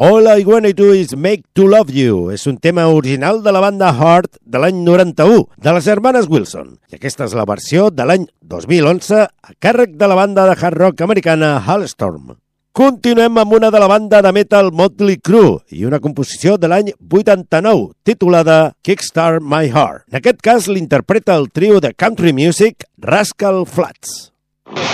All I Wanna Do Is Make to Love You és un tema original de la banda Heart de l'any 91, de les germanes Wilson. I aquesta és la versió de l'any 2011 a càrrec de la banda de hard rock americana Halestorm. Continuem amb una de la banda de metal Motley Crue i una composició de l'any 89 titulada Kickstart My Heart. En aquest cas l'interpreta el trio de country music Rascal Flatts.